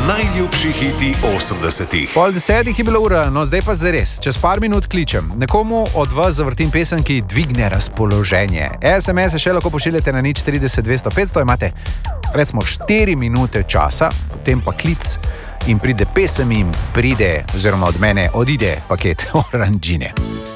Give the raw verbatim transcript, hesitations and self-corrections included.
Najljubši hiti osemdesetih. Pol desetih je bila ura, no zdaj pa zares. Čez par minut kličem. Nekomu od vas zavrtim pesem, ki dvigne razpoloženje. es em es še lahko pošiljate na nič trideset dvesto petsto, imate recimo štiri minute časa, potem pa klic in pride pesem in pride, oziroma od mene odide paket oranžine.